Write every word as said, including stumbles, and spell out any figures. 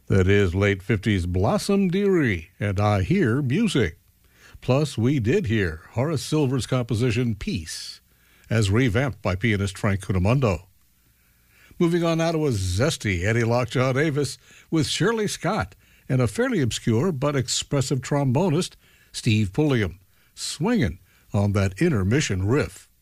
That is late fifties Blossom Dearie and I Hear Music. Plus, we did hear Horace Silver's composition Peace, as revamped by pianist Frank Cunimondo. Moving on now to a zesty Eddie Lockjaw Davis with Shirley Scott and a fairly obscure but expressive trombonist, Steve Pulliam, swinging on that intermission riff.